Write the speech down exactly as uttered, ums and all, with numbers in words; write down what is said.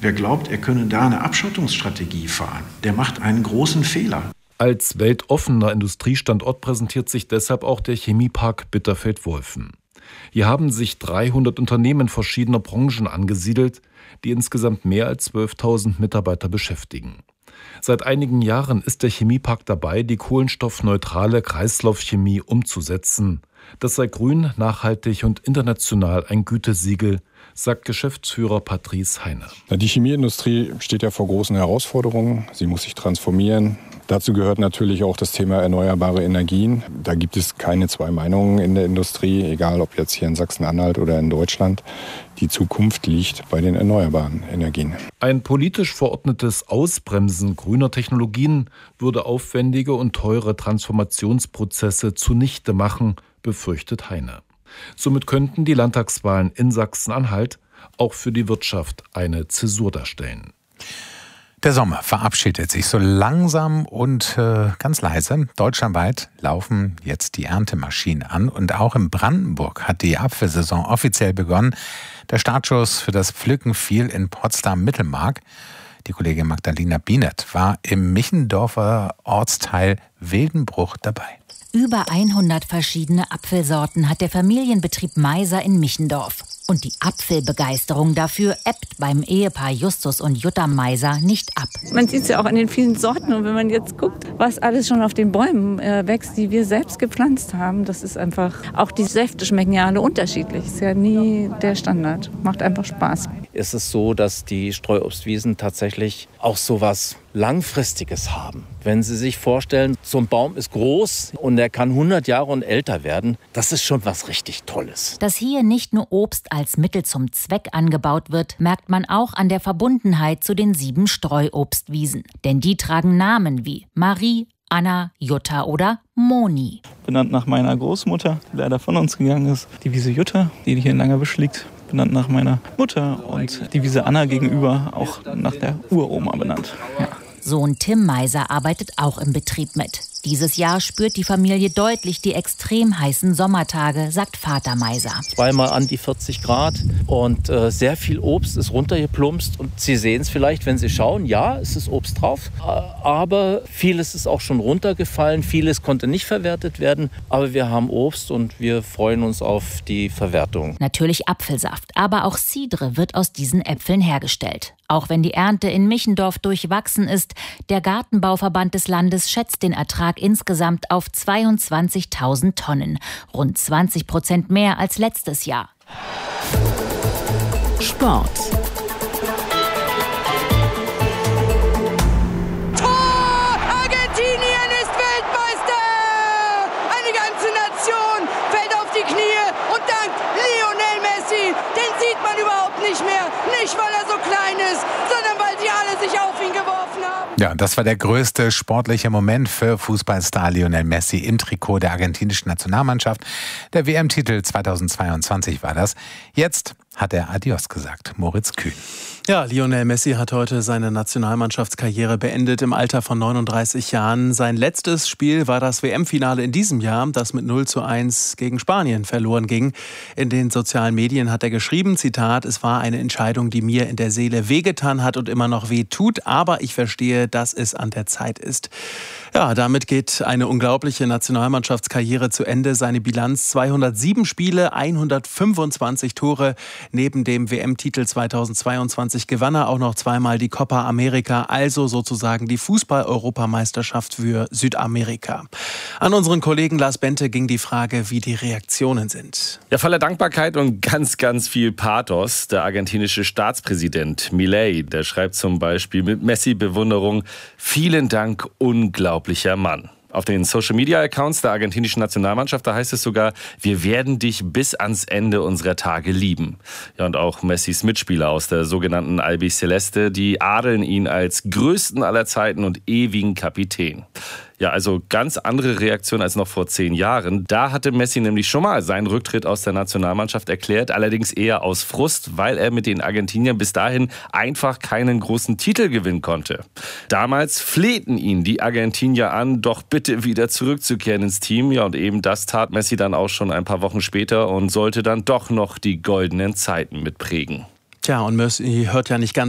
Wer glaubt, er könne da eine Abschottungsstrategie fahren, der macht einen großen Fehler. Als weltoffener Industriestandort präsentiert sich deshalb auch der Chemiepark Bitterfeld-Wolfen. Hier haben sich dreihundert Unternehmen verschiedener Branchen angesiedelt, die insgesamt mehr als zwölftausend Mitarbeiter beschäftigen. Seit einigen Jahren ist der Chemiepark dabei, die kohlenstoffneutrale Kreislaufchemie umzusetzen. Das sei grün, nachhaltig und international ein Gütesiegel, sagt Geschäftsführer Patrice Heine. Die Chemieindustrie steht ja vor großen Herausforderungen. Sie muss sich transformieren. Dazu gehört natürlich auch das Thema erneuerbare Energien. Da gibt es keine zwei Meinungen in der Industrie, egal ob jetzt hier in Sachsen-Anhalt oder in Deutschland. Die Zukunft liegt bei den erneuerbaren Energien. Ein politisch verordnetes Ausbremsen grüner Technologien würde aufwendige und teure Transformationsprozesse zunichte machen, befürchtet Heine. Somit könnten die Landtagswahlen in Sachsen-Anhalt auch für die Wirtschaft eine Zäsur darstellen. Der Sommer verabschiedet sich so langsam und äh, ganz leise. Deutschlandweit laufen jetzt die Erntemaschinen an und auch in Brandenburg hat die Apfelsaison offiziell begonnen. Der Startschuss für das Pflücken fiel in Potsdam-Mittelmark. Die Kollegin Magdalena Bienert war im Michendorfer Ortsteil Wildenbruch dabei. Über hundert verschiedene Apfelsorten hat der Familienbetrieb Meiser in Michendorf. Und die Apfelbegeisterung dafür ebbt beim Ehepaar Justus und Jutta Meiser nicht ab. Man sieht es ja auch an den vielen Sorten. Und wenn man jetzt guckt, was alles schon auf den Bäumen äh, wächst, die wir selbst gepflanzt haben, das ist einfach, auch die Säfte schmecken ja alle unterschiedlich. Ist ja nie der Standard. Macht einfach Spaß. Ist es so, dass die Streuobstwiesen tatsächlich auch so was Langfristiges haben. Wenn Sie sich vorstellen, so ein Baum ist groß und er kann hundert Jahre und älter werden, das ist schon was richtig Tolles. Dass hier nicht nur Obst als Mittel zum Zweck angebaut wird, merkt man auch an der Verbundenheit zu den sieben Streuobstwiesen. Denn die tragen Namen wie Marie, Anna, Jutta oder Moni. Benannt nach meiner Großmutter, die leider von uns gegangen ist. Die Wiese Jutta, die hier in Langerwisch liegt, benannt nach meiner Mutter. Und die Wiese Anna gegenüber auch nach der Uroma benannt. Ja. Sohn Tim Meiser arbeitet auch im Betrieb mit. Dieses Jahr spürt die Familie deutlich die extrem heißen Sommertage, sagt Vater Meiser. Zweimal an die vierzig Grad und äh, sehr viel Obst ist runtergeplumpst. Und Sie sehen es vielleicht, wenn Sie schauen, ja, es ist Obst drauf. Aber vieles ist auch schon runtergefallen, vieles konnte nicht verwertet werden. Aber wir haben Obst und wir freuen uns auf die Verwertung. Natürlich Apfelsaft, aber auch Cidre wird aus diesen Äpfeln hergestellt. Auch wenn die Ernte in Michendorf durchwachsen ist, der Gartenbauverband des Landes schätzt den Ertrag insgesamt auf zweiundzwanzigtausend Tonnen. Rund zwanzig Prozent mehr als letztes Jahr. Sport. Tor! Argentinien ist Weltmeister! Eine ganze Nation fällt auf die Knie und dankt Lionel Messi. Den sieht man überhaupt nicht mehr. Nicht, weil er so klein ist, sondern weil sie alle sich auf ihn geworfen haben. Ja, das war der größte sportliche Moment für Fußballstar Lionel Messi im Trikot der argentinischen Nationalmannschaft. Der W M-Titel zweitausendzweiundzwanzig war das. Jetzt hat er Adios gesagt. Moritz Kühn. Ja, Lionel Messi hat heute seine Nationalmannschaftskarriere beendet im Alter von neununddreißig Jahren. Sein letztes Spiel war das W M-Finale in diesem Jahr, das mit null zu eins gegen Spanien verloren ging. In den sozialen Medien hat er geschrieben, Zitat, es war eine Entscheidung, die mir in der Seele wehgetan hat und immer noch weh tut, aber ich verstehe, dass es an der Zeit ist. Ja, damit geht eine unglaubliche Nationalmannschaftskarriere zu Ende. Seine Bilanz zweihundertsieben Spiele, hundertfünfundzwanzig Tore. Neben dem W M-Titel zweitausendzweiundzwanzig gewann er auch noch zweimal die Copa America, also sozusagen die Fußball-Europameisterschaft für Südamerika. An unseren Kollegen Lars Bente ging die Frage, wie die Reaktionen sind. Ja, voller Dankbarkeit und ganz, ganz viel Pathos. Der argentinische Staatspräsident Milei, der schreibt zum Beispiel mit Messi-Bewunderung, vielen Dank, unglaublicher Mann. Auf den Social-Media-Accounts der argentinischen Nationalmannschaft, da heißt es sogar, wir werden dich bis ans Ende unserer Tage lieben. Ja, und auch Messis Mitspieler aus der sogenannten Albiceleste, die adeln ihn als größten aller Zeiten und ewigen Kapitän. Ja, also ganz andere Reaktion als noch vor zehn Jahren. Da hatte Messi nämlich schon mal seinen Rücktritt aus der Nationalmannschaft erklärt, allerdings eher aus Frust, weil er mit den Argentiniern bis dahin einfach keinen großen Titel gewinnen konnte. Damals flehten ihn die Argentinier an, doch bitte wieder zurückzukehren ins Team. Ja, und eben das tat Messi dann auch schon ein paar Wochen später und sollte dann doch noch die goldenen Zeiten mitprägen. Tja, und Messi hört ja nicht ganz